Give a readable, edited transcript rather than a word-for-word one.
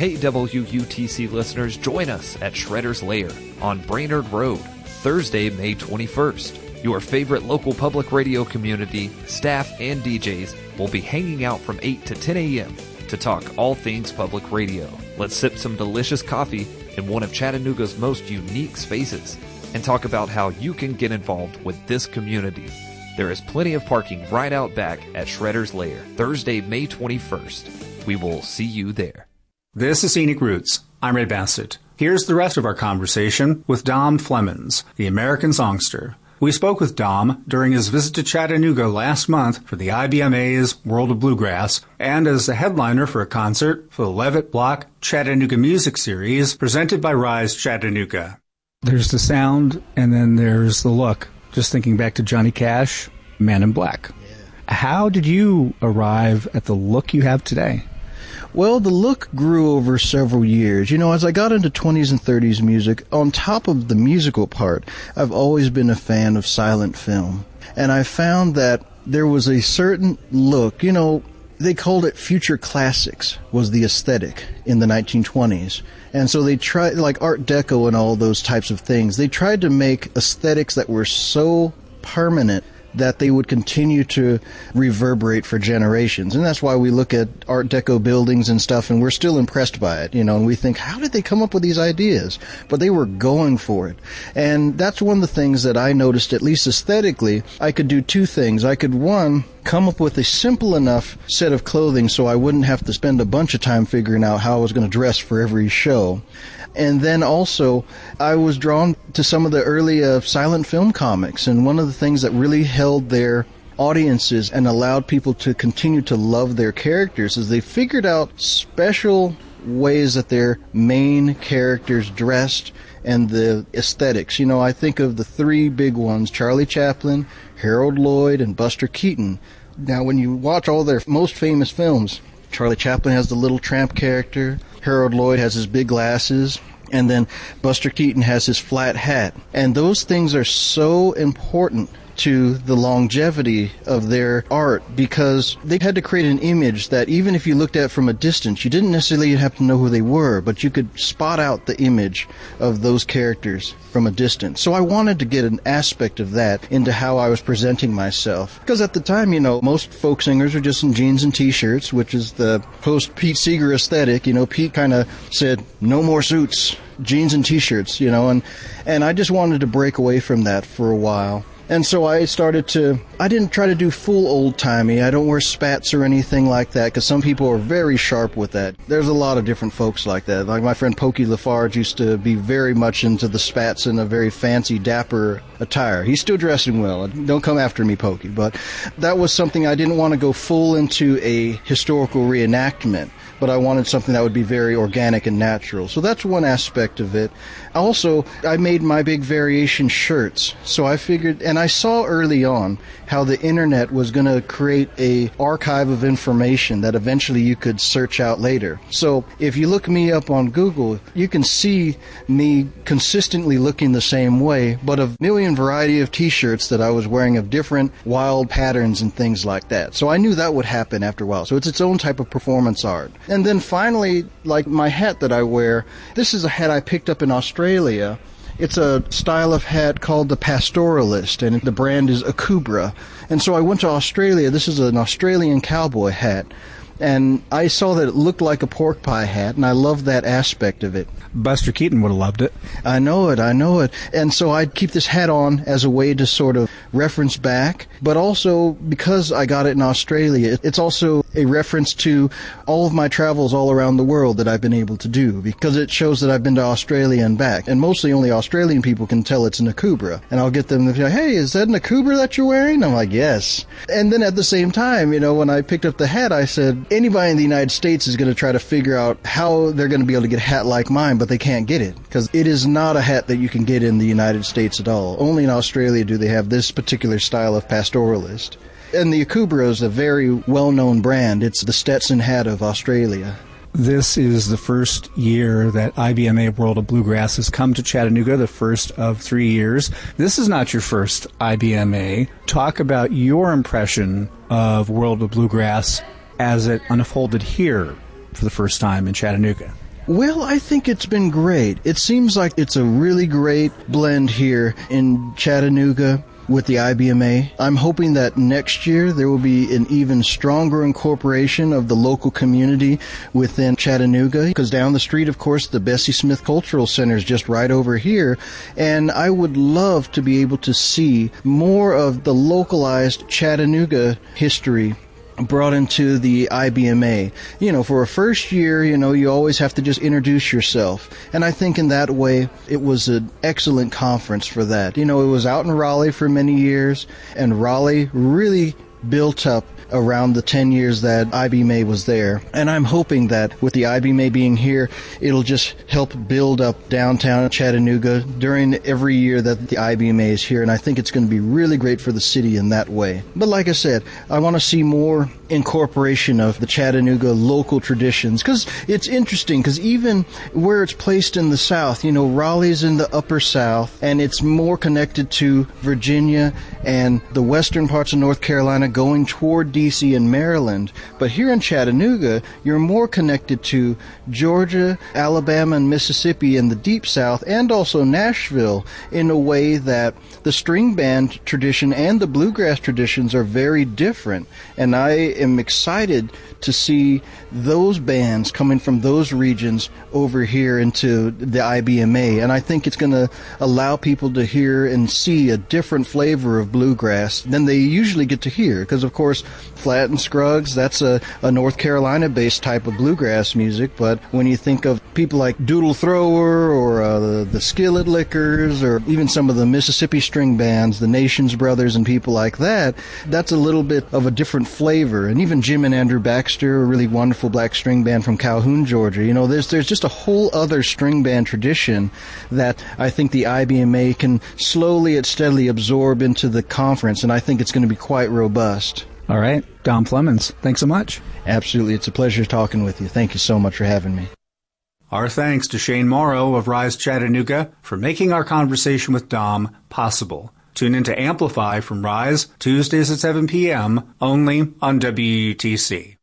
Hey WUTC listeners, join us at Shredder's Lair on Brainerd Road, Thursday, May 21st. Your favorite local public radio community, staff, and DJs will be hanging out from 8 to 10 a.m. to talk all things public radio. Let's sip some delicious coffee in one of Chattanooga's most unique spaces and talk about how you can get involved with this community. There is plenty of parking right out back at Shredder's Lair, Thursday, May 21st. We will see you there. This is Scenic Roots. I'm Ray Bassett. Here's the rest of our conversation with Dom Flemons, the American songster. We spoke with Dom during his visit to Chattanooga last month for the IBMA's World of Bluegrass and as the headliner for a concert for the Levitt Block Chattanooga Music Series presented by Rise Chattanooga. There's the sound and then there's the look. Just thinking back to Johnny Cash, Man in Black. Yeah. How did you arrive at the look you have today? Well, the look grew over several years. You know, as I got into 20s and 30s music, on top of the musical part, I've always been a fan of silent film. And I found that there was a certain look, you know, they called it future classics was the aesthetic in the 1920s. And so they tried, like Art Deco and all those types of things, they tried to make aesthetics that were so permanent that they would continue to reverberate for generations. And that's why we look at Art Deco buildings and stuff, and we're still impressed by it, you know, and we think, how did they come up with these ideas? But they were going for it. And that's one of the things that I noticed, at least aesthetically, I could do two things. I could, one, come up with a simple enough set of clothing so I wouldn't have to spend a bunch of time figuring out how I was going to dress for every show. And then also, I was drawn to some of the early silent film comics, and one of the things that really held their audiences and allowed people to continue to love their characters is they figured out special ways that their main characters dressed and the aesthetics. You know, I think of the three big ones, Charlie Chaplin, Harold Lloyd, and Buster Keaton. Now, when you watch all their most famous films, Charlie Chaplin has the little tramp character, Harold Lloyd has his big glasses, and then Buster Keaton has his flat hat. And those things are so important to the longevity of their art because they had to create an image that even if you looked at from a distance, you didn't necessarily have to know who they were, but you could spot out the image of those characters from a distance. So I wanted to get an aspect of that into how I was presenting myself. Because at the time, you know, most folk singers were just in jeans and t-shirts, which is the post-Pete Seeger aesthetic. You know, Pete kind of said, no more suits, jeans and t-shirts, you know, and I just wanted to break away from that for a while. And so I didn't try to do full old-timey. I don't wear spats or anything like that because some people are very sharp with that. There's a lot of different folks like that. Like my friend Pokey Lafarge used to be very much into the spats and a very fancy, dapper attire. He's still dressing well. Don't come after me, Pokey. But that was something I didn't want to go full into a historical reenactment, but I wanted something that would be very organic and natural. So that's one aspect of it. Also, I made my big variation shirts. So I figured, and I saw early on how the internet was going to create a archive of information that eventually you could search out later. So if you look me up on Google, you can see me consistently looking the same way, but a million variety of t-shirts that I was wearing of different wild patterns and things like that. So I knew that would happen after a while. So it's its own type of performance art. And then finally, like my hat that I wear, this is a hat I picked up in Australia. It's a style of hat called the Pastoralist, and the brand is Akubra. And so I went to Australia. This is an Australian cowboy hat. And I saw that it looked like a pork pie hat, and I loved that aspect of it. Buster Keaton would have loved it. I know it. And so I'd keep this hat on as a way to sort of reference back, but also because I got it in Australia, it's also a reference to all of my travels all around the world that I've been able to do, because it shows that I've been to Australia and back. And mostly only Australian people can tell it's an Akubra. And I'll get them to be like, hey, is that an Akubra that you're wearing? I'm like, yes. And then at the same time, you know, when I picked up the hat, I said, anybody in the United States is going to try to figure out how they're going to be able to get a hat like mine, but they can't get it because it is not a hat that you can get in the United States at all. Only in Australia do they have this particular style of pastoralist. And the Akubra is a very well-known brand. It's the Stetson hat of Australia. This is the first year that IBMA World of Bluegrass has come to Chattanooga, the first of 3 years. This is not your first IBMA. Talk about your impression of World of Bluegrass as it unfolded here for the first time in Chattanooga. Well, I think it's been great. It seems like it's a really great blend here in Chattanooga with the IBMA. I'm hoping that next year there will be an even stronger incorporation of the local community within Chattanooga, because down the street, of course, the Bessie Smith Cultural Center is just right over here, and I would love to be able to see more of the localized Chattanooga history brought into the IBMA. For a first year, you always have to just introduce yourself. And I think in that way, it was an excellent conference for that. It was out in Raleigh for many years, and Raleigh really built up around the 10 years that IBMA was there. And I'm hoping that with the IBMA being here, it'll just help build up downtown Chattanooga during every year that the IBMA is here. And I think it's going to be really great for the city in that way. But like I said, I want to see more incorporation of the Chattanooga local traditions, because it's interesting, because even where it's placed in the South, Raleigh's in the upper South, and it's more connected to Virginia and the western parts of North Carolina going toward D.C. and Maryland. But here in Chattanooga, you're more connected to Georgia, Alabama, and Mississippi in the deep South, and also Nashville, in a way that the string band tradition and the bluegrass traditions are very different. And I am excited to see those bands coming from those regions over here into the IBMA. And I think it's going to allow people to hear and see a different flavor of bluegrass than they usually get to hear. Because, of course, Flat and Scruggs, that's a North Carolina-based type of bluegrass music. But when you think of people like Doodle Thrower or the Skillet Lickers, or even some of the Mississippi string bands, the Nations Brothers and people like that, that's a little bit of a different flavor. And even Jim and Andrew Baxter, a really wonderful black string band from Calhoun, Georgia. There's just a whole other string band tradition that I think the IBMA can slowly and steadily absorb into the conference, and I think it's going to be quite robust. All right. Dom Flemons, thanks so much. Absolutely. It's a pleasure talking with you. Thank you so much for having me. Our thanks to Shane Morrow of Rise Chattanooga for making our conversation with Dom possible. Tune in to Amplify from Rise Tuesdays at 7 p.m. only on WUTC.